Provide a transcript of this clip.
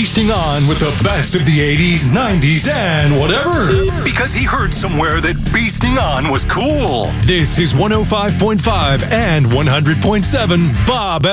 feasting on with the best of the 80s, 90s, and whatever. Because he heard somewhere that feasting on was cool. This is 105.5 and 100.7 Bob